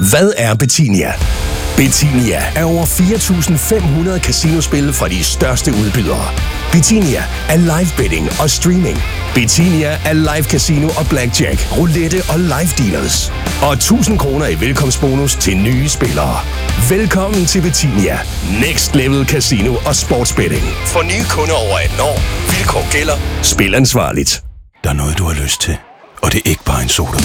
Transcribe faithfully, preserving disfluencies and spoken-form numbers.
Hvad er Betinia? Betinia er over fire tusind fem hundrede casinospil fra de største udbydere. Betinia er live betting og streaming. Betinia er live casino og blackjack, roulette og live dealers. Og tusind kroner i velkomstbonus til nye spillere. Velkommen til Betinia. Next Level Casino og Sportsbetting. For nye kunder over atten år. Vilkår gælder. Spil ansvarligt. Der er noget, du har lyst til. Og det er ikke bare en sodavand.